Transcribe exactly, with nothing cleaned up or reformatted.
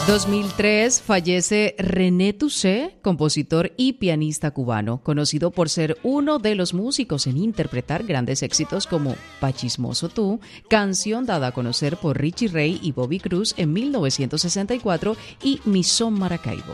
dos mil tres fallece René Toussaint, compositor y pianista cubano, conocido por ser uno de los músicos en interpretar grandes éxitos como Pa' Chismoso Tú, canción dada a conocer por Richie Ray y Bobby Cruz en mil novecientos sesenta y cuatro, y Mi Son Maracaibo.